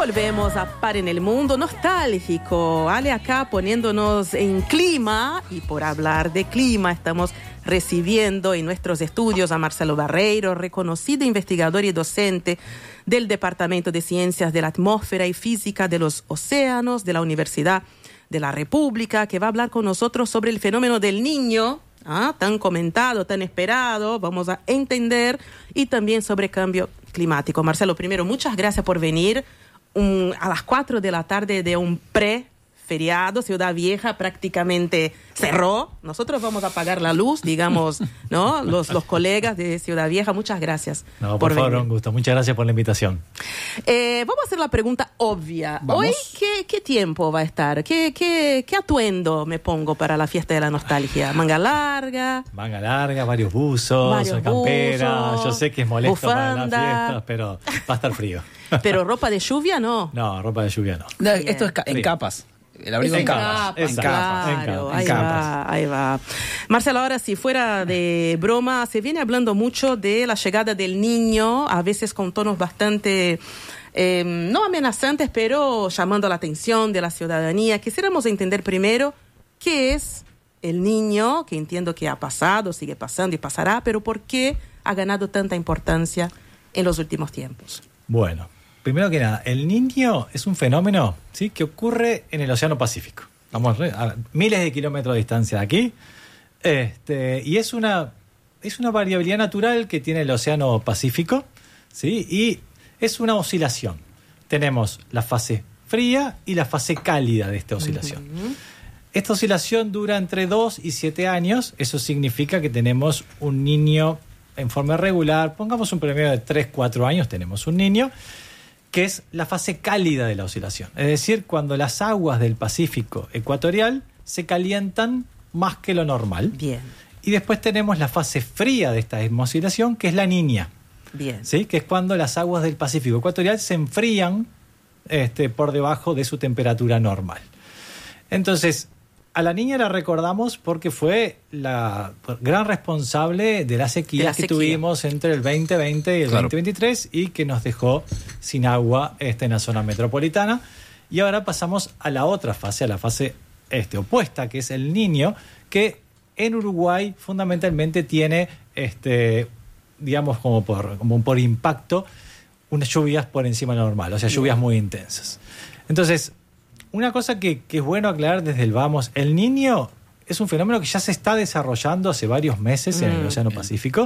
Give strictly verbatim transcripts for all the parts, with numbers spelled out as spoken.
Volvemos a Par en el Mundo nostálgico. Ale acá poniéndonos en clima, y por hablar de clima estamos recibiendo en nuestros estudios a Marcelo Barreiro, reconocido investigador y docente del Departamento de Ciencias de la Atmósfera y Física de los Océanos de la Universidad de la República, que va a hablar con nosotros sobre el fenómeno del Niño, ¿ah? tan comentado, tan esperado, vamos a entender, y también sobre cambio climático. Marcelo, primero, muchas gracias por venir. Un, a las cuatro de la tarde de un pre-feriado, Ciudad Vieja prácticamente cerró. Nosotros vamos a apagar la luz, digamos, ¿no? Los, los colegas de Ciudad Vieja, muchas gracias. No, por, por favor, venir. Un gusto. Muchas gracias por la invitación. Eh, vamos a hacer la pregunta obvia. ¿Vamos? Hoy, ¿qué, qué tiempo va a estar? ¿Qué, qué, ¿Qué atuendo me pongo para la fiesta de la nostalgia? ¿Manga larga? Manga larga, varios buzos, Varios campera. buzos, Yo sé que es molesto bufanda. para las fiestas, pero va a estar frío. Pero ropa de lluvia no. No, ropa de lluvia no. No, esto es ca- en Sí. capas. El abrigo Es en capas. en En capas, capas. en Claro, capas, ahí en va, capas. ahí va. Marcelo, ahora si fuera de broma, se viene hablando mucho de la llegada del niño, a veces con tonos bastante, eh, no amenazantes, pero llamando la atención de la ciudadanía. Quisiéramos entender primero qué es el niño, que entiendo que ha pasado, sigue pasando y pasará, pero por qué ha ganado tanta importancia en los últimos tiempos. Bueno, primero que nada, el Niño es un fenómeno, ¿sí?, que ocurre en el Océano Pacífico. Vamos a miles de kilómetros de distancia de aquí. Este, y es una, es una variabilidad natural que tiene el Océano Pacífico, ¿sí? Y es una oscilación. Tenemos la fase fría y la fase cálida de esta oscilación. Uh-huh. Esta oscilación dura entre dos y siete años. Eso significa que tenemos un niño en forma regular. Pongamos un promedio de tres, cuatro años, tenemos un niño, que es la fase cálida de la oscilación. Es decir, cuando las aguas del Pacífico ecuatorial se calientan más que lo normal. Bien. Y después tenemos la fase fría de esta misma oscilación, que es la Niña. Bien. ¿Sí? Que es cuando las aguas del Pacífico ecuatorial se enfrían este, por debajo de su temperatura normal. Entonces, a la Niña la recordamos porque fue la gran responsable de la sequía, de la que sequía. tuvimos entre el veinte veinte y el Claro. veinte veintitrés y que nos dejó sin agua este, en la zona metropolitana. Y ahora pasamos a la otra fase, a la fase este, opuesta, que es el Niño, que en Uruguay fundamentalmente tiene, este, digamos, como por, como por impacto, unas lluvias por encima de lo normal, o sea, lluvias muy intensas. Entonces, una cosa que, que es bueno aclarar desde el vamos, el Niño es un fenómeno que ya se está desarrollando hace varios meses mm, en el Océano bien. Pacífico,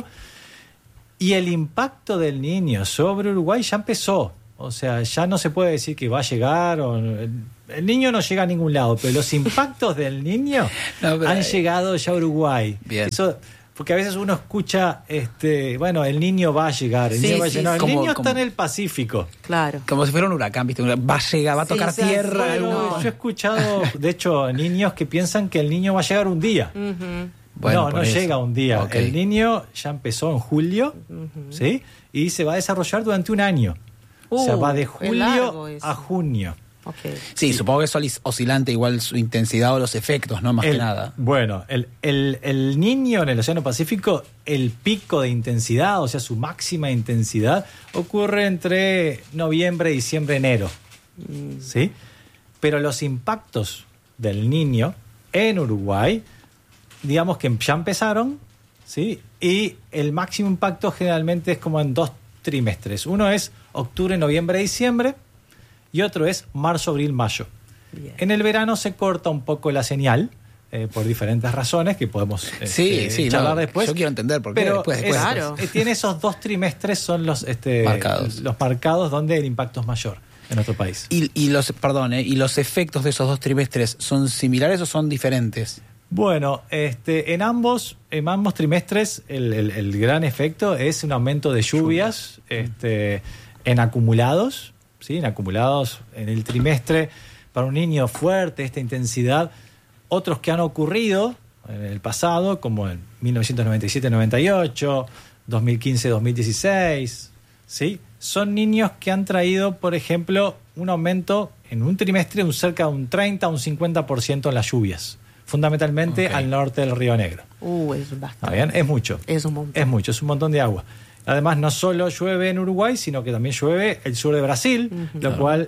y el impacto del Niño sobre Uruguay ya empezó. O sea, ya no se puede decir que va a llegar, o, el, el Niño no llega a ningún lado, pero los impactos del Niño no, han llegado ya a Uruguay. Bien. Eso, porque a veces uno escucha, este, bueno, el Niño va a llegar, el Sí, Niño va a sí, llegar. No, el como- Niño como- está en el Pacífico. Claro. Como si fuera un huracán, ¿viste? Va a llegar, va a Sí, tocar o sea, tierra. bueno, algo- Yo he escuchado, de hecho, niños que piensan que el Niño va a llegar un día. Uh-huh. Bueno, no, por no eso. llega un día. Ok. El Niño ya empezó en julio, Uh-huh. ¿sí? Y se va a desarrollar durante un año. Uh, o sea, va de es julio largo eso. a junio. Okay. Sí, supongo que eso es oscilante igual su intensidad o los efectos, ¿no? Más El- que nada. Bueno, el, el, el Niño en el Océano Pacífico, el pico de intensidad, o sea, su máxima intensidad, ocurre entre noviembre, diciembre, enero. Mm. ¿Sí? Pero los impactos del Niño en Uruguay, digamos que ya empezaron, ¿sí? Y el máximo impacto generalmente es como en dos trimestres. Uno es octubre, noviembre, diciembre, y otro es marzo, abril, mayo. Bien. En el verano se corta un poco la señal, eh, por diferentes razones que podemos Sí, este, sí, charlar no, después. yo quiero entender por qué Pero después, es- después. Claro. eh, tiene esos dos trimestres, son los, este, Marcados. los marcados donde el impacto es mayor en nuestro país. Y, y los, perdón, ¿eh? ¿Y los efectos de esos dos trimestres son similares o son diferentes? Bueno, este, en ambos, en ambos trimestres el, el, el gran efecto es un aumento de lluvias, este, en acumulados, ¿sí? En acumulados en el trimestre. Para un niño fuerte, esta intensidad. Otros que han ocurrido en el pasado, como en mil novecientos noventa y siete noventa y ocho, dos mil quince dos mil dieciséis, ¿sí? Son niños que han traído, por ejemplo, un aumento en un trimestre de un cerca de un treinta a un cincuenta por ciento en las lluvias, fundamentalmente Okay. al norte del Río Negro. Uh, es ¿Está bastante. bien? Es mucho. Es un montón. Es mucho, es un montón de agua. Además, no solo llueve en Uruguay, sino que también llueve el sur de Brasil, Uh-huh. lo Claro. cual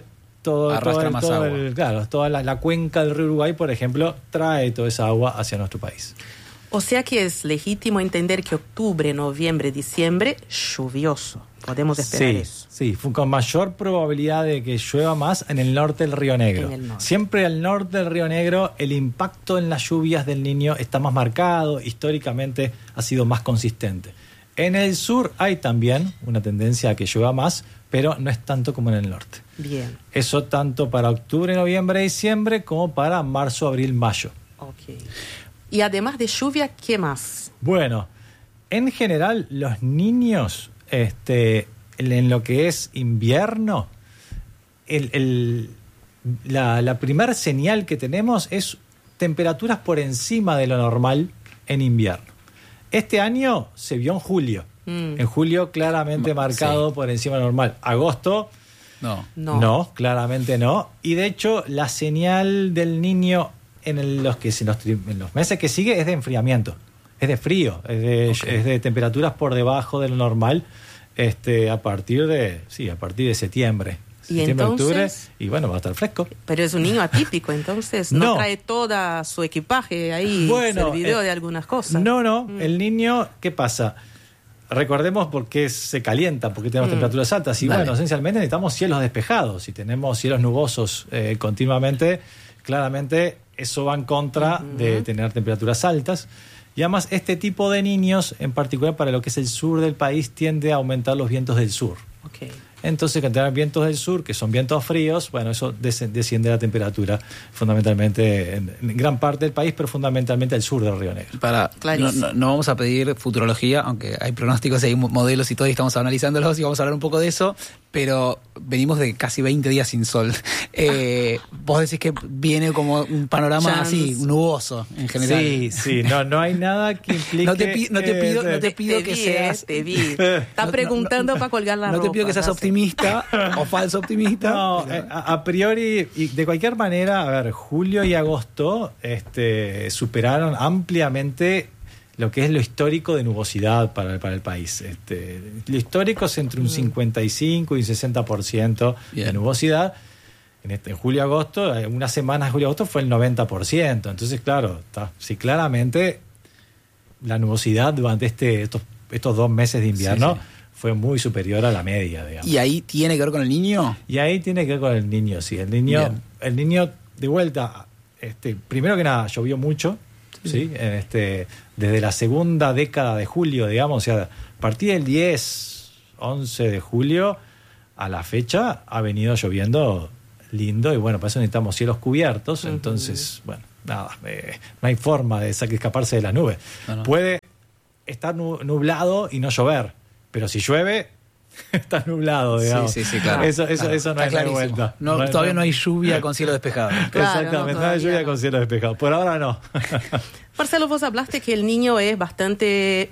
todo, Arrastra todo, el- más todo agua. el- claro, toda la, la cuenca del río Uruguay, por ejemplo, trae toda esa agua hacia nuestro país. O sea que es legítimo entender que octubre, noviembre, diciembre, lluvioso. Podemos esperar Sí, eso. sí, fue con mayor probabilidad de que llueva más en el norte del Río Negro. En el norte. Siempre al norte del Río Negro el impacto en las lluvias del Niño está más marcado, históricamente ha sido más consistente. En el sur hay también una tendencia a que llueva más, pero no es tanto como en el norte. Bien, Eso tanto para octubre, noviembre, diciembre, como para marzo, abril, mayo. ok. Y además de lluvia, ¿qué más? Bueno, en general los niños, este, en en lo que es invierno, el, el- la, la primera señal que tenemos es temperaturas por encima de lo normal en invierno. Este año se vio en julio. Mm. En julio claramente Sí. marcado por encima de lo normal. Agosto, No. No. no, claramente no. Y de hecho, la señal del niño en, el- los, que, en, los, tri- en los meses que sigue es de enfriamiento, es de frío, es de, Ok. es de temperaturas por debajo de lo normal, este, a partir de, sí, a partir de septiembre. ¿Y Septiembre, octubre, entonces? y bueno, va a estar fresco. Pero es un niño atípico, entonces no, No. trae toda su equipaje ahí, Bueno, servidor eh, de algunas cosas. No, no, Mm. el niño, ¿qué pasa? Recordemos por qué se calienta, porque tenemos Mm. temperaturas altas. Y Dale. bueno, esencialmente necesitamos cielos despejados. Si tenemos cielos nubosos eh, continuamente, claramente eso va en contra de tener temperaturas altas. Y además este tipo de niños, en particular para lo que es el sur del país, tiende a aumentar los vientos del sur. Ok. Entonces, que tener vientos del sur, que son vientos fríos, bueno, eso des- desciende la temperatura fundamentalmente en, en gran parte del país, pero fundamentalmente al sur del Río Negro. Para, no, Clarísimo. no- no vamos a pedir futurología, aunque hay pronósticos y hay mo- modelos y todo, y estamos analizándolos y vamos a hablar un poco de eso, pero venimos de casi veinte días sin sol. Eh, vos decís que viene como un panorama Chance. así, nuboso en general. Sí, sí, no, no hay nada que implique... No te pi- no te pido- no te pido que vi, seas- eh, te vi. Está preguntando para colgar la No ropa. te pido que seas no sé. optimista o falso optimista. No, pero- eh, a, a priori, y de cualquier manera, a ver, julio y agosto este, superaron ampliamente lo que es lo histórico de nubosidad para, para el país. Este, lo histórico es entre un cincuenta y cinco y un sesenta por ciento de Bien. nubosidad. En, este, en julio y agosto, eh, unas semanas de julio y agosto fue el noventa por ciento. Entonces, claro, está, sí, claramente la nubosidad durante este, estos, estos dos meses de invierno Sí, sí. fue muy superior a la media, digamos. ¿Y ahí tiene que ver con el niño? Y ahí tiene que ver con el niño, sí. El niño, Bien. el niño de vuelta, este, primero que nada, llovió mucho, ¿sí? En este, desde la segunda década de julio, digamos, o sea, a partir del diez, once de julio a la fecha ha venido lloviendo lindo y bueno, para eso necesitamos cielos cubiertos, Ujú. entonces, bueno, nada, eh, no hay forma de sa- escaparse de la nube. No, no. Puede estar nu- nublado y no llover, pero si llueve, está nublado, digamos. Sí, sí, sí, claro. Eso, eso, Claro, eso no está hay no hay clarísimo. vuelta. No, hay- todavía no hay lluvia con cielo despejado. Claro, Exactamente, no, no, hay todavía lluvia no. con cielo despejado. Por ahora no. Marcelo, vos hablaste que el niño es bastante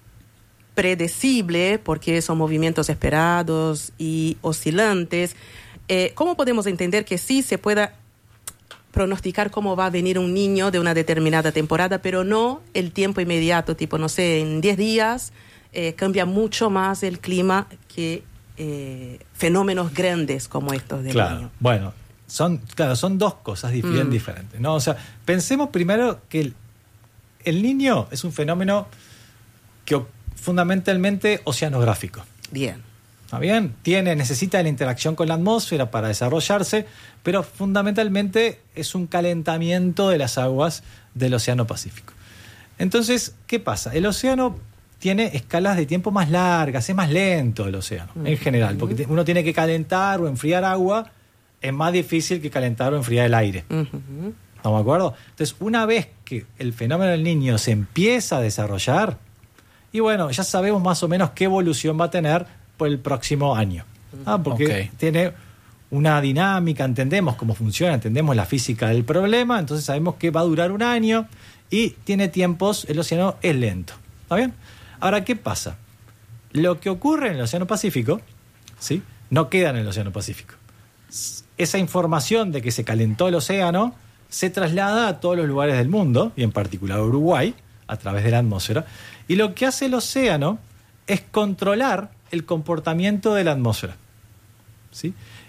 predecible porque son movimientos esperados y oscilantes. Eh, ¿Cómo podemos entender que sí se pueda pronosticar cómo va a venir un niño de una determinada temporada, pero no el tiempo inmediato, tipo, no sé, en diez días eh, cambia mucho más el clima que eh, fenómenos grandes como estos del Claro, niño? bueno, son, claro, son dos cosas dif- bien Mm. diferentes, ¿no? O sea, pensemos primero que el, el niño es un fenómeno que o- fundamentalmente oceanográfico. Bien. ¿Está bien? Tiene, necesita la interacción con la atmósfera para desarrollarse, pero fundamentalmente es un calentamiento de las aguas del Océano Pacífico. Entonces, ¿qué pasa? El océano tiene escalas de tiempo más largas, es más lento el océano, en general, porque te- uno tiene que calentar o enfriar agua, es más difícil que calentar o enfriar el aire. Ujú. ¿Estamos de acuerdo? Entonces, una vez que el fenómeno del niño se empieza a desarrollar, y bueno, ya sabemos más o menos qué evolución va a tener por el próximo año. Ah, porque Ok. tiene una dinámica, entendemos cómo funciona, entendemos la física del problema, entonces sabemos que va a durar un año y tiene tiempos, el océano es lento. ¿Está bien? Ahora, ¿qué pasa? Lo que ocurre en el Océano Pacífico, ¿sí? No queda en el Océano Pacífico. Esa información de que se calentó el océano se traslada a todos los lugares del mundo, y en particular a Uruguay, a través de la atmósfera. Y lo que hace el océano es controlar el comportamiento de la atmósfera, ¿sí?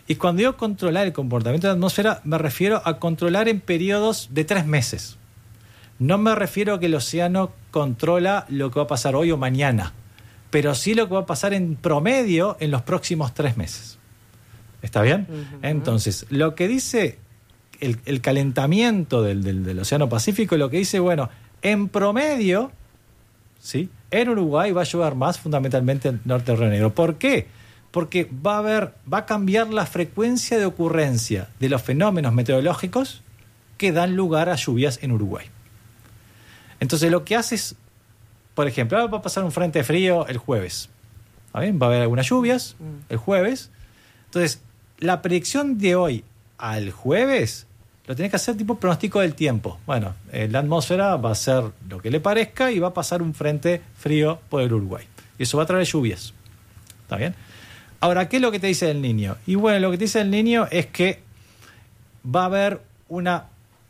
Y cuando digo controlar el comportamiento de la atmósfera, me refiero a controlar en periodos de tres meses. No me refiero a que el océano controla lo que va a pasar hoy o mañana, pero sí lo que va a pasar en promedio en los próximos tres meses. ¿Está bien? Uh-huh. Entonces, lo que dice el, el calentamiento del, del, del Océano Pacífico, lo que dice, bueno, en promedio, ¿sí?, en Uruguay va a llover más, fundamentalmente en Norte del Río Negro. ¿Por qué? Porque va a haber, va a cambiar la frecuencia de ocurrencia de los fenómenos meteorológicos que dan lugar a lluvias en Uruguay. Entonces, lo que hace es, por ejemplo, ahora va a pasar un frente frío el jueves. ¿Está bien? Va a haber algunas lluvias el jueves. Entonces, la predicción de hoy al jueves lo tenés que hacer tipo pronóstico del tiempo. Bueno, eh, la atmósfera va a ser lo que le parezca y va a pasar un frente frío por el Uruguay. Y eso va a traer lluvias. ¿Está bien? Ahora, ¿qué es lo que te dice el Niño? Y bueno, lo que te dice el Niño es que va a haber una,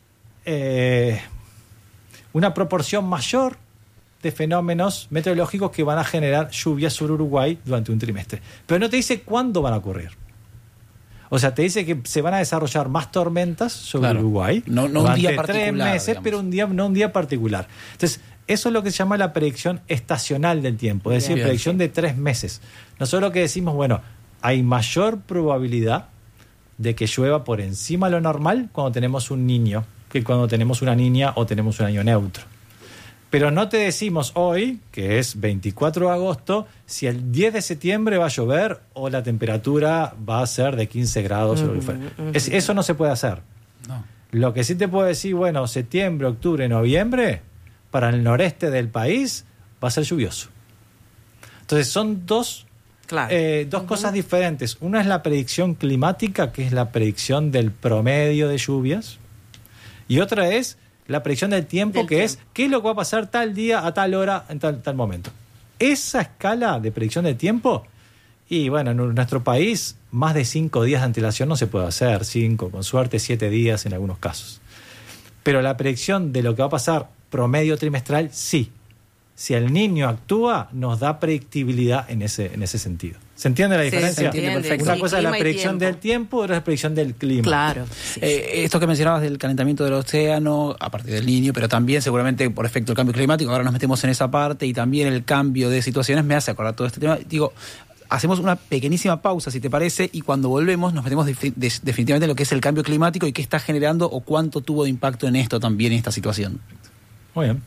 eh, una proporción mayor de fenómenos meteorológicos que van a generar lluvias sobre Uruguay durante un trimestre. Pero no te dice cuándo van a ocurrir. O sea, te dice que se van a desarrollar más tormentas sobre claro. Uruguay. No, no un día particular. Tres meses, digamos. pero un día, no un día particular. Entonces, eso es lo que se llama la predicción estacional del tiempo, es decir, bien, predicción sí. de tres meses. Nosotros lo que decimos, bueno, hay mayor probabilidad de que llueva por encima de lo normal cuando tenemos un niño que cuando tenemos una niña o tenemos un año neutro. Pero no te decimos hoy, que es veinticuatro de agosto, si el diez de septiembre va a llover o la temperatura va a ser de quince grados. Uh-huh, uh-huh. Es, eso no se puede hacer. No. Lo que sí te puedo decir, bueno, septiembre, octubre, noviembre, para el noreste del país va a ser lluvioso. Entonces son dos, claro. eh, dos uh-huh. cosas diferentes. Una es la predicción climática, que es la predicción del promedio de lluvias, y otra es la predicción del tiempo, del que tiempo. es qué es lo que va a pasar tal día, a tal hora, en tal, tal momento. Esa escala de predicción del tiempo, y bueno, en nuestro país, más de cinco días de antelación no se puede hacer, cinco, con suerte siete días en algunos casos. Pero la predicción de lo que va a pasar promedio trimestral, sí. Si el niño actúa, nos da predictibilidad en ese, en ese sentido. ¿Se entiende la diferencia? Sí, se entiende perfecto. Una Sí, cosa es la predicción tiempo. del tiempo, otra es la predicción del clima. Claro. Sí, eh, sí. Esto que mencionabas del calentamiento del océano, a partir del Niño, pero también seguramente por efecto del cambio climático, ahora nos metemos en esa parte, y también el cambio de situaciones me hace acordar todo este tema. Digo, hacemos una pequeñísima pausa, si te parece, y cuando volvemos nos metemos de, de, definitivamente en lo que es el cambio climático y qué está generando o cuánto tuvo de impacto en esto también, en esta situación. Muy bien.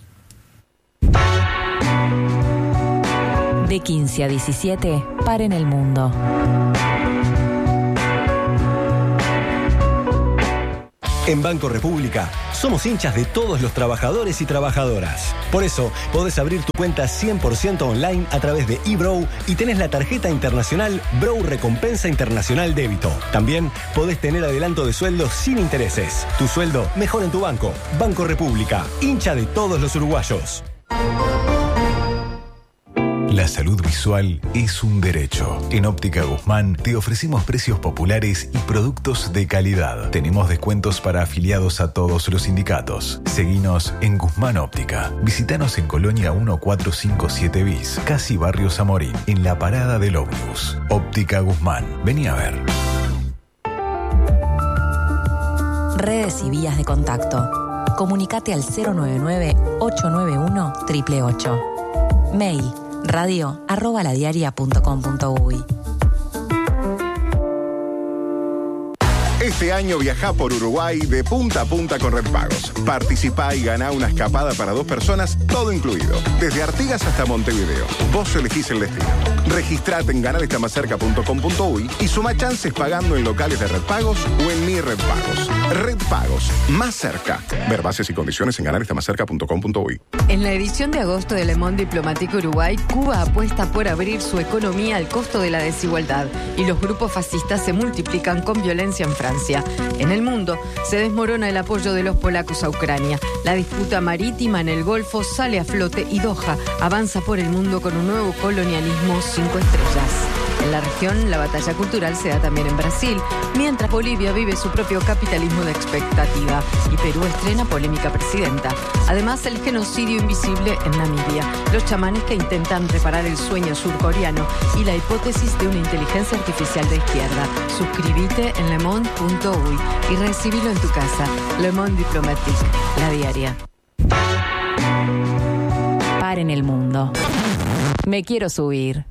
De quince a diecisiete, paren el mundo. En Banco República somos hinchas de todos los trabajadores y trabajadoras. Por eso podés abrir tu cuenta cien por ciento online a través de eBrow y tenés la tarjeta internacional Brow Recompensa Internacional Débito. También podés tener adelanto de sueldo sin intereses. Tu sueldo mejor en tu banco. Banco República, hincha de todos los uruguayos. La salud visual es un derecho. En Óptica Guzmán te ofrecemos precios populares y productos de calidad. Tenemos descuentos para afiliados a todos los sindicatos. Seguinos en Guzmán Óptica. Visítanos en Colonia mil cuatrocientos cincuenta y siete bis, casi Barrio Zamorín, en la parada del ómnibus. Óptica Guzmán. Vení a ver. Redes y vías de contacto. Comunicate al cero nueve nueve, ocho nueve uno, ocho ocho ocho. Mail radio arroba ladiaria punto com punto uy. Este año viajá por Uruguay de punta a punta con Red Pagos. Participá y ganá una escapada para dos personas, todo incluido. Desde Artigas hasta Montevideo. Vos elegís el destino. Registrate en ganar está más cerca punto com punto uy y suma chances pagando en locales de Red Pagos o en Mi Red Pagos. Red Pagos, más cerca. Ver bases y condiciones en ganar está más cerca punto com punto uy. En la edición de agosto de Le Monde Diplomatique Uruguay, Cuba apuesta por abrir su economía al costo de la desigualdad y los grupos fascistas se multiplican con violencia en Francia. En el mundo se desmorona el apoyo de los polacos a Ucrania. La disputa marítima en el Golfo sale a flote y Doha avanza por el mundo con un nuevo colonialismo cinco estrellas. En la región, la batalla cultural se da también en Brasil, mientras Bolivia vive su propio capitalismo de expectativa y Perú estrena polémica presidenta. Además, el genocidio invisible en Namibia, los chamanes que intentan reparar el sueño surcoreano y la hipótesis de una inteligencia artificial de izquierda. Suscríbete en lemonde punto uy y recibilo en tu casa. Le Monde Diplomatique, la diaria. Paren el mundo. Me quiero subir.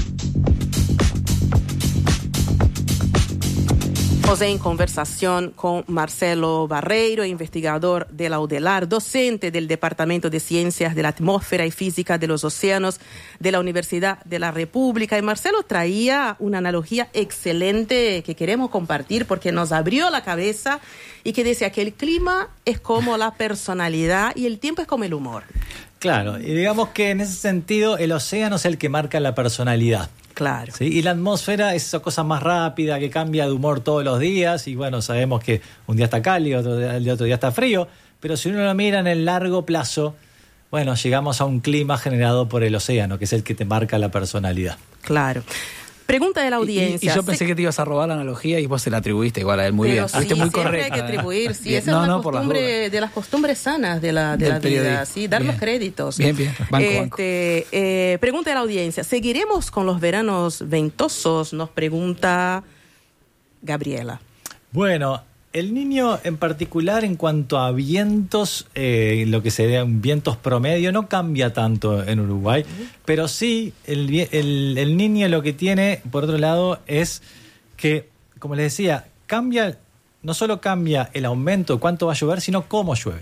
Estamos en conversación con Marcelo Barreiro, investigador de la UDELAR, docente del Departamento de Ciencias de la Atmósfera y Física de los Océanos de la Universidad de la República. Y Marcelo traía una analogía excelente que queremos compartir porque nos abrió la cabeza y que decía que el clima es como la personalidad y el tiempo es como el humor. Claro, y digamos que en ese sentido el océano es el que marca la personalidad. Claro. ¿Sí? Y la atmósfera es esa cosa más rápida que cambia de humor todos los días y bueno, sabemos que un día está cálido, otro día, el otro día está frío, pero si uno lo mira en el largo plazo, bueno, llegamos a un clima generado por el océano, que es el que te marca la personalidad. Claro. Pregunta de la audiencia. Y, y yo pensé que te ibas a robar la analogía y vos se la atribuiste igual a él. Muy pero bien. Sí, Fuiste muy siempre correcta. hay que atribuir. Sí, Bien. esa No, es una no, por las costumbre dudas. de las costumbres sanas de la, de Del la vida. periodismo. Sí, dar Bien. los créditos. Bien, bien. Banco, banco. Este, eh, pregunta de la audiencia. ¿Seguiremos con los veranos ventosos? Nos pregunta Gabriela. Bueno, el Niño en particular en cuanto a vientos, eh, lo que serían vientos promedio, no cambia tanto en Uruguay, uh-huh. pero sí el, el, el Niño lo que tiene, por otro lado, es que, como les decía, cambia, no solo cambia el aumento de cuánto va a llover, sino cómo llueve.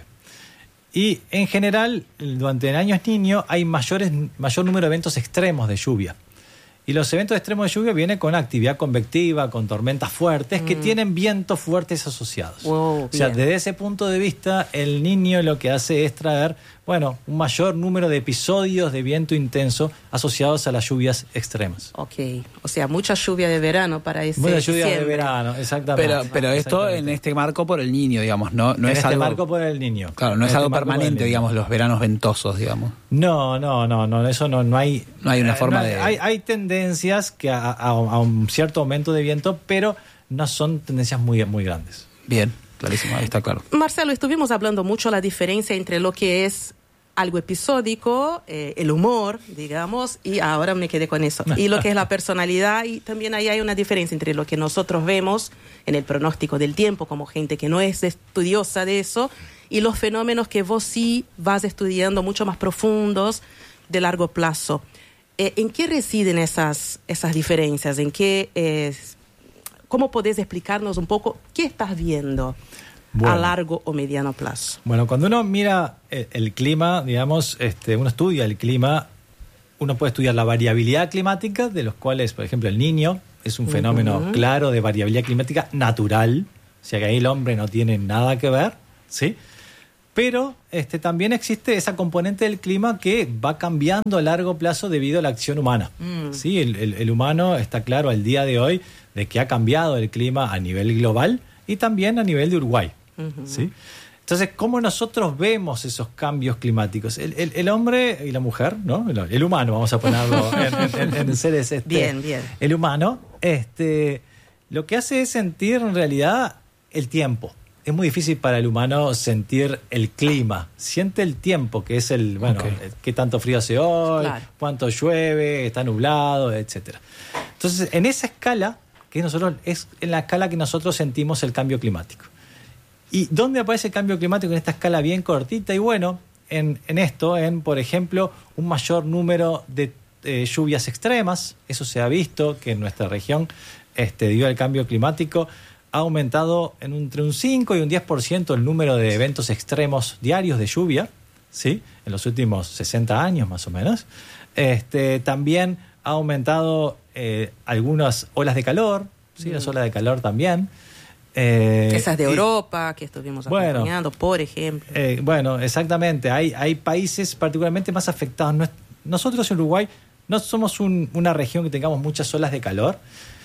Y en general, durante el año Niño hay mayores, mayor número de eventos extremos de lluvia. Y los eventos extremos de lluvia vienen con actividad convectiva, con tormentas fuertes, mm. que tienen vientos fuertes asociados. Wow, o sea, bien. desde ese punto de vista, el Niño lo que hace es traer, bueno, un mayor número de episodios de viento intenso asociados a las lluvias extremas. Ok, o sea, mucha lluvia de verano para ese Mucha lluvia diciembre. de verano, exactamente. Pero, pero esto exactamente. en este marco por el Niño, digamos, no, no en es este algo... marco por el Niño. Claro, no en es este algo marco por el permanente, Niño. digamos, los veranos ventosos, digamos. No, no, no, no, eso no, no hay... No hay una forma no, de... Hay, hay tendencias que a, a, a un cierto aumento de viento, pero no son tendencias muy, muy grandes. Bien, clarísimo, ahí está claro. Marcelo, estuvimos hablando mucho la diferencia entre lo que es algo episódico, eh, el humor, digamos, y ahora me quedé con eso, y lo que es la personalidad, y también ahí hay una diferencia entre lo que nosotros vemos en el pronóstico del tiempo, como gente que no es estudiosa de eso, y los fenómenos que vos sí vas estudiando mucho más profundos, de largo plazo. Eh, ¿En qué residen esas, esas diferencias? ¿En qué, eh, ¿Cómo podés explicarnos un poco qué estás viendo bueno, a largo o mediano plazo? Bueno, cuando uno mira el, el clima, digamos, este, uno estudia el clima, uno puede estudiar la variabilidad climática, de los cuales, por ejemplo, el Niño es un fenómeno uh-huh. claro de variabilidad climática natural, o sea que ahí el hombre no tiene nada que ver, ¿sí? Pero este, también existe esa componente del clima que va cambiando a largo plazo debido a la acción humana. Mm. ¿Sí? El, el, el humano está claro al día de hoy de que ha cambiado el clima a nivel global y también a nivel de Uruguay. Uh-huh. ¿Sí? Entonces, ¿cómo nosotros vemos esos cambios climáticos? El, el, el hombre y la mujer, ¿no? El, el humano, vamos a ponerlo en, en, en seres... Este, bien, bien. El humano este, lo que hace es sentir en realidad el tiempo. Es muy difícil para el humano sentir el clima. Siente el tiempo, que es el, bueno, okay. qué tanto frío hace hoy, claro. cuánto llueve, está nublado, etcétera. Entonces, en esa escala, que nosotros es en la escala que nosotros sentimos el cambio climático. ¿Y dónde aparece el cambio climático en esta escala bien cortita? Y bueno, en, en esto, en, por ejemplo, un mayor número de eh, lluvias extremas. Eso se ha visto que en nuestra región, este, debido al cambio climático, ha aumentado en entre un cinco y un diez por ciento el número de eventos extremos diarios de lluvia, ¿sí? En los últimos sesenta años más o menos. Este, también ha aumentado eh, algunas olas de calor, ¿sí? Mm. Las olas de calor también. Eh, Esas de y, Europa que estuvimos acompañando, bueno, por ejemplo. Eh, bueno, exactamente. Hay, hay países particularmente más afectados. Nosotros en Uruguay no somos un, una región que tengamos muchas olas de calor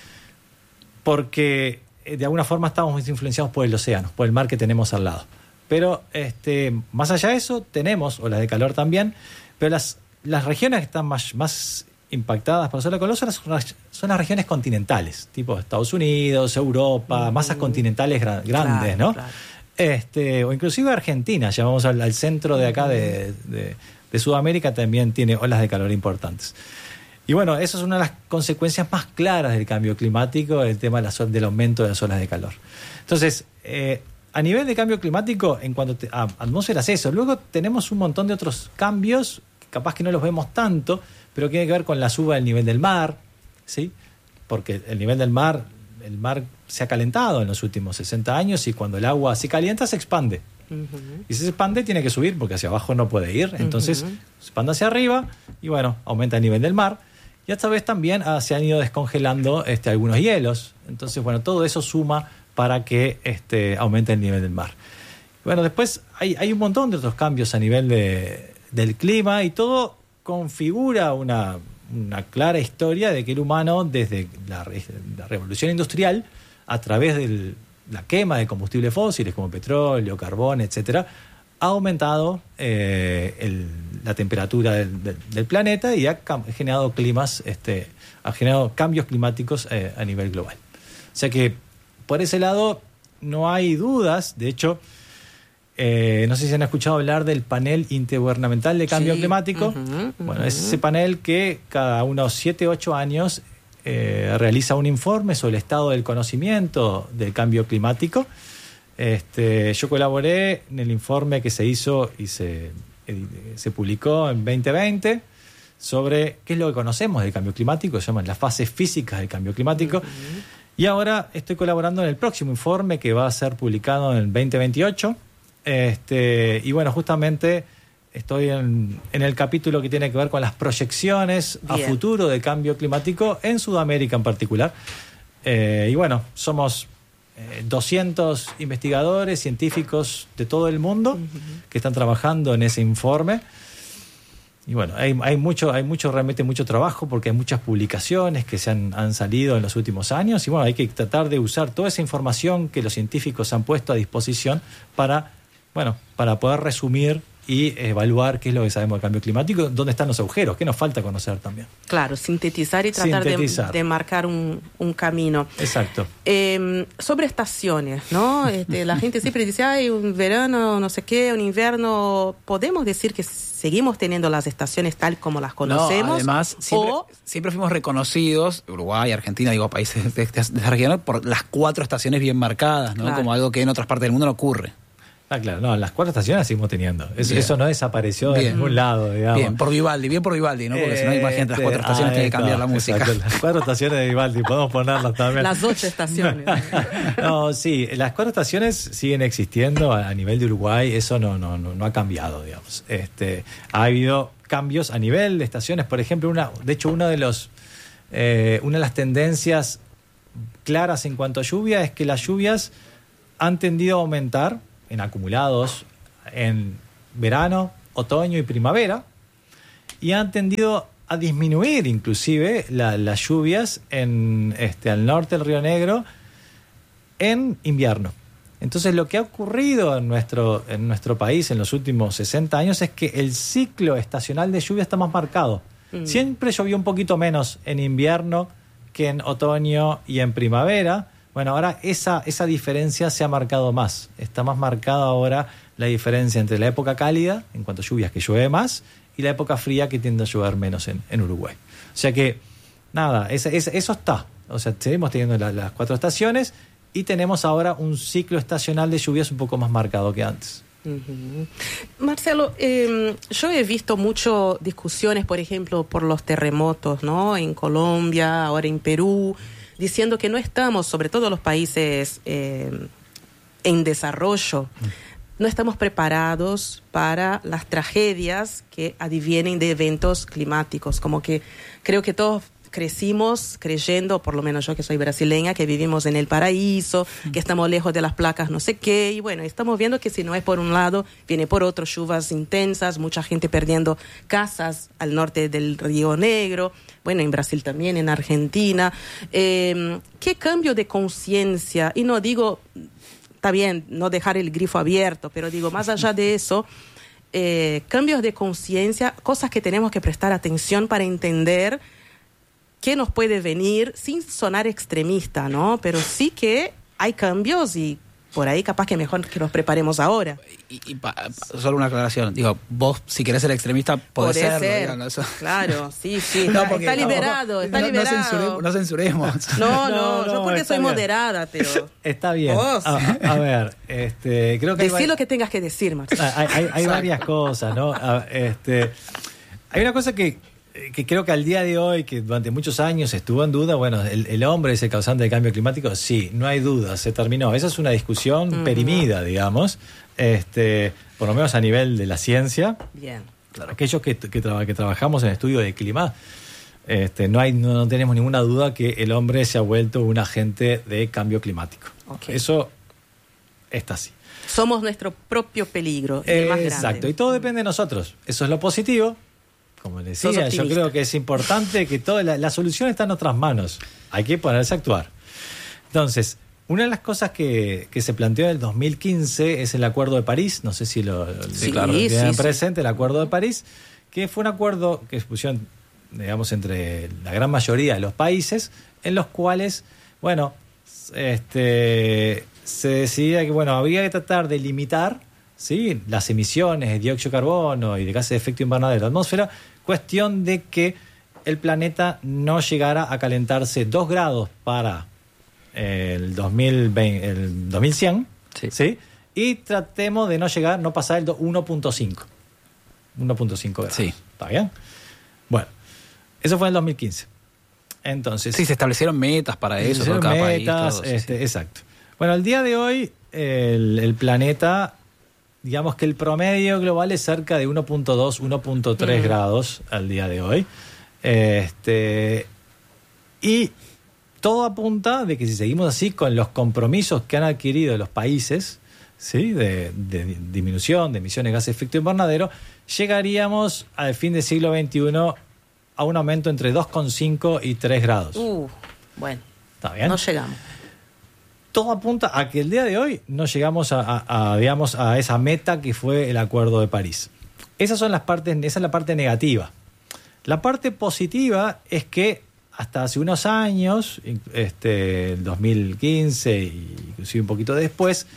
porque de alguna forma estamos muy influenciados por el océano, por el mar que tenemos al lado. Pero este, más allá de eso, tenemos olas de calor también, pero las, las regiones que están más, más impactadas por el sol de calor son las, son las regiones continentales, tipo Estados Unidos, Europa, mm. masas continentales gra- grandes, claro, ¿no? Claro. Este, o inclusive Argentina, llamamos al, al centro de acá de, de, de Sudamérica, también tiene olas de calor importantes. Y bueno, eso es una de las consecuencias más claras del cambio climático, el tema de la, del aumento de las olas de calor. Entonces, eh, a nivel de cambio climático, en cuanto te, a atmósfera es eso. Luego tenemos un montón de otros cambios, capaz que no los vemos tanto, pero que tiene que ver con la suba del nivel del mar, ¿sí? Porque el nivel del mar, el mar se ha calentado en los últimos sesenta años y cuando el agua se calienta se expande. Uh-huh. Y si se expande tiene que subir porque hacia abajo no puede ir. Entonces uh-huh. se expande hacia arriba y bueno, aumenta el nivel del mar. Y esta vez también ah, se han ido descongelando este, algunos hielos. Entonces, bueno, todo eso suma para que este, aumente el nivel del mar. Bueno, después hay, hay un montón de otros cambios a nivel de, del clima y todo configura una, una clara historia de que el humano, desde la, la revolución industrial, a través de la quema de combustibles fósiles como petróleo, carbón, etcétera, ha aumentado eh, el, la temperatura del, del, del planeta y ha cam- generado climas, este, ha generado cambios climáticos eh, a nivel global. O sea que por ese lado no hay dudas. De hecho, eh, no sé si han escuchado hablar del panel intergubernamental de cambio sí. climático. Uh-huh, uh-huh. Bueno, es ese panel que cada unos siete, ocho años eh, realiza un informe sobre el estado del conocimiento del cambio climático. Este, yo colaboré en el informe que se hizo y se, se publicó en veinte veinte sobre qué es lo que conocemos del cambio climático, se llaman las fases físicas del cambio climático. Uh-huh. Y ahora estoy colaborando en el próximo informe que va a ser publicado en el veinte veintiocho. Este, y bueno, justamente estoy en, en el capítulo que tiene que ver con las proyecciones Bien. a futuro del cambio climático en Sudamérica en particular. Eh, y bueno, somos doscientos investigadores, científicos de todo el mundo uh-huh. que están trabajando en ese informe. Y bueno, hay, hay mucho, hay mucho, realmente mucho trabajo porque hay muchas publicaciones que se han, han salido en los últimos años y bueno, hay que tratar de usar toda esa información que los científicos han puesto a disposición para, bueno, para poder resumir y evaluar qué es lo que sabemos del cambio climático, dónde están los agujeros, qué nos falta conocer también. Claro, sintetizar y tratar sintetizar. De, de marcar un, un camino. Exacto. Eh, sobre estaciones, ¿no? Este, la gente siempre dice, hay un verano, no sé qué, un invierno. ¿Podemos decir que seguimos teniendo las estaciones tal como las conocemos? No, además, siempre, o... siempre fuimos reconocidos, Uruguay, Argentina, digo, países de esta región, por las cuatro estaciones bien marcadas, ¿no? Claro. Como algo que en otras partes del mundo no ocurre. Ah, claro, no, las cuatro estaciones las seguimos teniendo. Eso, eso no desapareció de ningún lado, digamos. Bien, por Vivaldi, bien por Vivaldi, ¿no? Porque eh, si no, imagínate, las cuatro estaciones ah, tienen que cambiar no, la música. Exacto, las cuatro estaciones de Vivaldi, podemos ponerlas también. Las ocho estaciones. No, sí, las cuatro estaciones siguen existiendo a, a nivel de Uruguay, eso no, no, no, no ha cambiado, digamos. Este, ha habido cambios a nivel de estaciones, por ejemplo, una, de hecho, uno de los, eh, una de las tendencias claras en cuanto a lluvia es que las lluvias han tendido a aumentar en acumulados en verano, otoño y primavera, y han tendido a disminuir inclusive la, las lluvias en este al norte del Río Negro en invierno. Entonces lo que ha ocurrido en nuestro, en nuestro país en los últimos sesenta años es que el ciclo estacional de lluvia está más marcado. Mm. Siempre llovió un poquito menos en invierno que en otoño y en primavera. Bueno, ahora esa, esa diferencia se ha marcado más. Está más marcada ahora la diferencia entre la época cálida, en cuanto a lluvias que llueve más, y la época fría que tiende a llover menos en, en Uruguay. O sea que, nada, ese, ese, eso está. O sea, seguimos teniendo la, las cuatro estaciones y tenemos ahora un ciclo estacional de lluvias un poco más marcado que antes. Uh-huh. Marcelo, eh, yo he visto muchas discusiones, por ejemplo, por los terremotos, ¿no? En Colombia, ahora en Perú, diciendo que no estamos, sobre todo los países eh, en desarrollo, no estamos preparados para las tragedias que advienen de eventos climáticos. Como que creo que todos crecimos creyendo, por lo menos yo que soy brasileña, que vivimos en el paraíso, que estamos lejos de las placas no sé qué, y bueno, estamos viendo que si no es por un lado, viene por otro, lluvias intensas, mucha gente perdiendo casas al norte del Río Negro, bueno, en Brasil también, en Argentina. Eh, ¿Qué cambio de conciencia? Y no digo, está bien, no dejar el grifo abierto, pero digo, más allá de eso, eh, cambios de conciencia, cosas que tenemos que prestar atención para entender qué nos puede venir, sin sonar extremista, ¿no? Pero sí que hay cambios y por ahí capaz que mejor que nos preparemos ahora. Y, y pa, pa, solo una aclaración. Digo, vos si querés ser extremista, podés Podés serlo. ser. Digamos, eso. Claro, sí, sí. No, Está, porque- está liberado, no, está no, liberado. No, censure- no censuremos. No, no, No, yo no, porque está soy bien. moderada, pero... Está bien. Vos. A, a ver, este, creo que hay, Decí va- lo que tengas que decir, Marcelo. hay, hay- hay varias cosas, ¿no? A- este, hay una cosa que, que creo que al día de hoy, que durante muchos años estuvo en duda, bueno, el, el hombre es el causante del cambio climático, sí, no hay duda, se terminó. Esa es una discusión Ujú. perimida, digamos, este, por lo menos a nivel de la ciencia. Bien. Aquellos que, que, traba- que trabajamos en estudio de clima, este, no, hay, no, no tenemos ninguna duda que el hombre se ha vuelto un agente de cambio climático. Ok. Eso está así. Somos nuestro propio peligro, y el más grande. Exacto, y todo depende de nosotros. Eso es lo positivo. Como les Sos decía, yo optimista. creo que es importante que toda la, la solución está en nuestras manos. Hay que ponerse a actuar. Entonces, una de las cosas que, que se planteó en el dos mil quince es el Acuerdo de París. No sé si lo, lo Sí, tienen sí, sí. presente, el Acuerdo de París, que fue un acuerdo que se pusieron, digamos, entre la gran mayoría de los países, en los cuales, bueno, este, se decidía que, bueno, había que tratar de limitar, ¿sí?, las emisiones de dióxido de carbono y de gases de efecto invernadero de la atmósfera, cuestión de que el planeta no llegara a calentarse dos grados para el dos mil veinte, el dos mil cien, Sí. ¿sí? Y tratemos de no llegar, no pasar el do- uno punto cinco. uno punto cinco grados. Sí. ¿Está bien? Bueno, eso fue en el dos mil quince. Entonces, Sí, se establecieron metas para eso, hicieron todo, cada país, metas, todo, sí, este, sí. exacto. Bueno, al día de hoy, el, el planeta, digamos que el promedio global es cerca de uno punto dos, uno punto tres Mm. grados al día de hoy. Este, y todo apunta de que si seguimos así con los compromisos que han adquirido los países, ¿sí?, de, de disminución de emisiones de gases de efecto invernadero, llegaríamos al fin del siglo veintiuno a un aumento entre dos coma cinco y tres grados. Uh, bueno, ¿Está bien? no llegamos. Todo apunta a que el día de hoy no llegamos a, a- a, digamos, a esa meta que fue el Acuerdo de París. Esas son las partes, esa es la parte negativa. La parte positiva es que hasta hace unos años, este, el dos mil quince y inclusive un poquito después,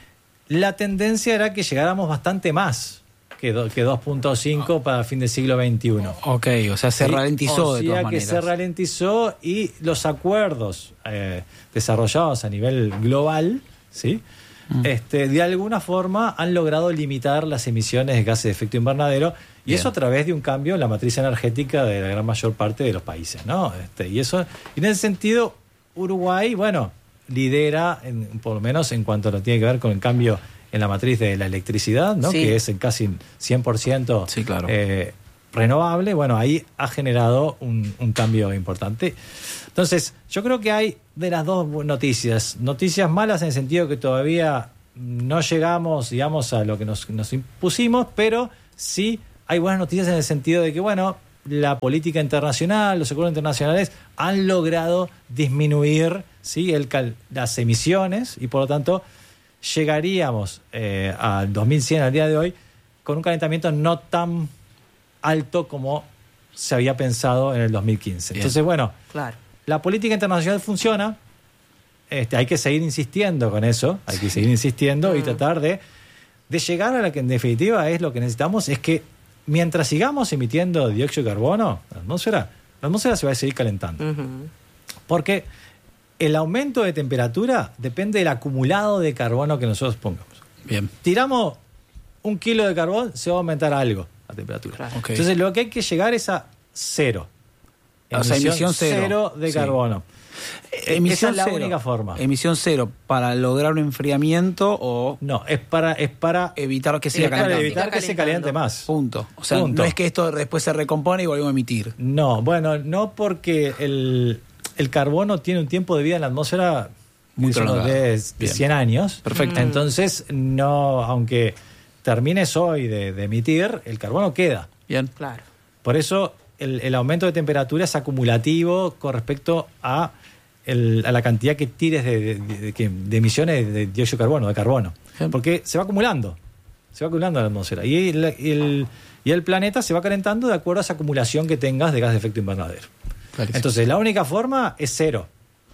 la tendencia era que llegáramos bastante más que, do- que dos punto cinco para el fin del siglo veintiuno. Ok, o sea, se Sí, ralentizó o de sea todas que maneras. se ralentizó y los acuerdos eh, desarrollados a nivel global, ¿sí? Mm. Este, de alguna forma han logrado limitar las emisiones de gases de efecto invernadero y Bien. eso a través de un cambio en la matriz energética de la gran mayor parte de los países, ¿no? Este, y eso, y en ese sentido, Uruguay, bueno, lidera, en- por lo menos en cuanto a lo que tiene que ver con el cambio en la matriz de la electricidad, ¿no? Sí. Que es en casi cien por ciento Sí, claro. eh, renovable. Bueno, ahí ha generado un, un cambio importante. Entonces, yo creo que hay de las dos noticias. Noticias malas en el sentido que todavía no llegamos, digamos, a lo que nos, nos impusimos, pero sí hay buenas noticias en el sentido de que, bueno, la política internacional, los acuerdos internacionales han logrado disminuir, ¿sí?, el cal- las emisiones y, por lo tanto, llegaríamos eh, al dos mil cien, al día de hoy, con un calentamiento no tan alto como se había pensado en el dos mil quince. Bien. Entonces, bueno, Claro. la política internacional funciona, este, hay que seguir insistiendo con eso, hay que seguir insistiendo y Mm. tratar de, de llegar a la que en definitiva es lo que necesitamos, es que mientras sigamos emitiendo dióxido de carbono, la atmósfera, la atmósfera se va a seguir calentando. Ujú. Porque el aumento de temperatura depende del acumulado de carbono que nosotros pongamos. Bien. Tiramos un kilo de carbón, se va a aumentar algo la temperatura. Claro. Ok. Entonces lo que hay que llegar es a cero. O sea, emisión cero. de Sí. carbono. Esa es la única forma. Emisión cero para lograr un enfriamiento o No, es para, es para evitar que siga es para calentando. evitar que se calentando. caliente más. Punto. O sea, Punto. no es que esto después se recompone y volvemos a emitir. No, bueno, no porque el, el carbono tiene un tiempo de vida en la atmósfera Muy es uno prolongado. de, de Bien. cien años. Perfecto. Entonces, no, aunque termines hoy de, de emitir, el carbono queda. Bien. Claro. Por eso el, el aumento de temperatura es acumulativo con respecto a, el- a la cantidad que tires de, de- de- de- de emisiones de dióxido de carbono, de carbono. Bien. Porque se va acumulando, se va acumulando en la atmósfera. Y el, y el- y el planeta se va calentando de acuerdo a esa acumulación que tengas de gas de efecto invernadero. Clarísimo. Entonces, la única forma es cero.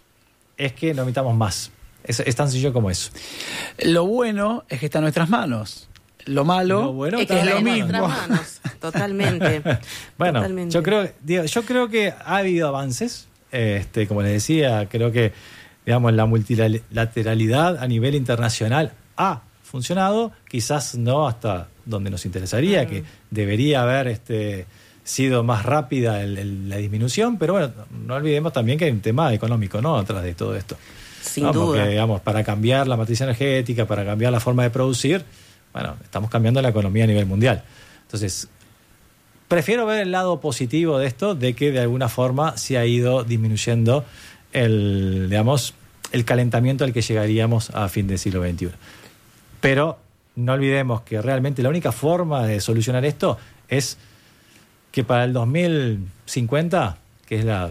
Es que no emitamos más. Es, es tan sencillo como eso. Lo bueno es que está en nuestras manos. Lo malo Lo bueno es que está es en lo nuestras mismo. Manos. Totalmente. Bueno, Totalmente. yo creo, digo, yo creo que ha habido avances. Este, como les decía, creo que digamos la multilateralidad a nivel internacional ha funcionado, quizás no hasta donde nos interesaría, mm. que debería haber este, sido más rápida el, el, la disminución, pero bueno, no olvidemos también que hay un tema económico, ¿no?, atrás de todo esto. Sin ¿no? duda. Porque, digamos, para cambiar la matriz energética, para cambiar la forma de producir, bueno, estamos cambiando la economía a nivel mundial. Entonces, prefiero ver el lado positivo de esto, de que de alguna forma se ha ido disminuyendo el, digamos, el calentamiento al que llegaríamos a fin del siglo veintiuno. Pero no olvidemos que realmente la única forma de solucionar esto es que para el dos mil cincuenta, que es la,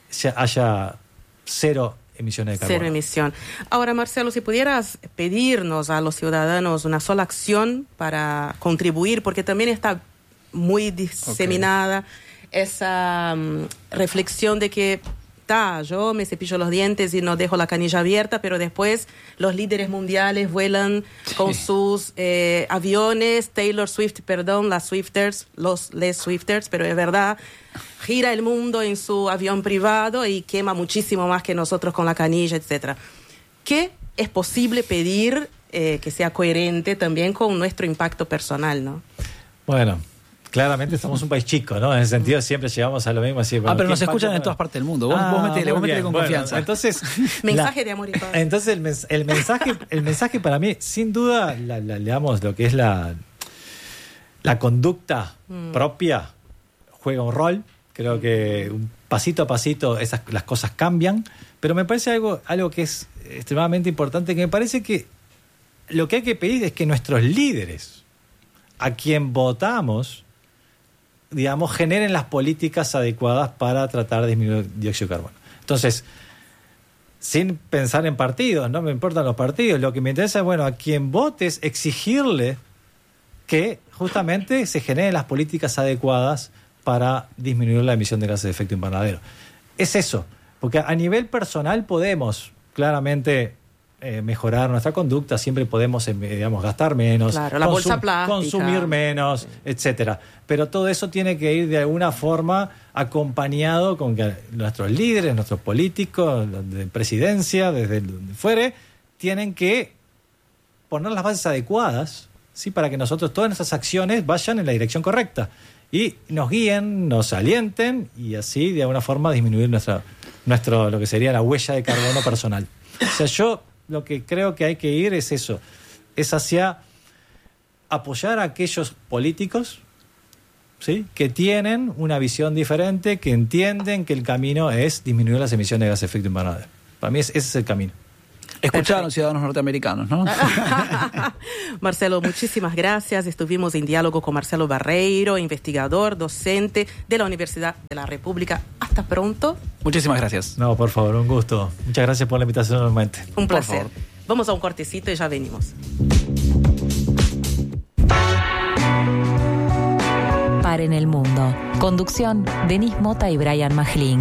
haya cero emisiones de carbono. Cero emisión. Ahora, Marcelo, si pudieras pedirnos a los ciudadanos una sola acción para contribuir, porque también está muy diseminada okay. esa um, reflexión de que ta, yo me cepillo los dientes y no dejo la canilla abierta, pero después los líderes mundiales vuelan sí. con sus eh, aviones, Taylor Swift, perdón, las Swifters, los les Swifters, pero es verdad, gira el mundo en su avión privado y quema muchísimo más que nosotros con la canilla, etcétera. ¿Qué es posible pedir eh, que sea coherente también con nuestro impacto personal, no? Bueno, claramente somos un país chico, ¿no? En ese sentido siempre llegamos a lo mismo. Así, bueno, ah, pero nos escuchan para... en todas partes del mundo. Vos, ah, vos metele, vos metele con bueno, confianza. Entonces, mensaje la, de amor y paz. Entonces el, mens, el mensaje, el mensaje para mí, sin duda, la, la, digamos, lo que es la, la conducta mm. propia juega un rol. Creo que un pasito a pasito esas las cosas cambian, pero me parece algo, algo que es extremadamente importante, que me parece que lo que hay que pedir es que nuestros líderes, a quien votamos, digamos, generen las políticas adecuadas para tratar de disminuir el dióxido de carbono. Entonces, sin pensar en partidos, no me importan los partidos, lo que me interesa es, bueno, a quien votes, exigirle que justamente se generen las políticas adecuadas para disminuir la emisión de gases de efecto invernadero. Es eso, porque a nivel personal podemos claramente eh, mejorar nuestra conducta, siempre podemos eh, digamos, gastar menos, claro, la bolsa plástica, consumir menos, etcétera. Pero todo eso tiene que ir de alguna forma acompañado con que nuestros líderes, nuestros políticos, de presidencia, desde donde fuere, tienen que poner las bases adecuadas, ¿sí? Para que nosotros todas nuestras acciones vayan en la dirección correcta y nos guíen, nos alienten y así de alguna forma disminuir nuestra, nuestro, lo que sería la huella de carbono personal. O sea, yo lo que creo que hay que ir es eso, es hacia apoyar a aquellos políticos, ¿sí?, que tienen una visión diferente, que entienden que el camino es disminuir las emisiones de gases de efecto invernadero. Para mí ese es el camino. Escuchar a los ciudadanos norteamericanos, ¿no? Marcelo, muchísimas gracias. Estuvimos en diálogo con Marcelo Barreiro, investigador, docente de la Universidad de la República. Hasta pronto. Muchísimas gracias. No, por favor, un gusto. Muchas gracias por la invitación nuevamente. Un placer. Vamos a un cortecito y ya venimos. Par en el mundo. Conducción, Denis Mota y Brian Majlin.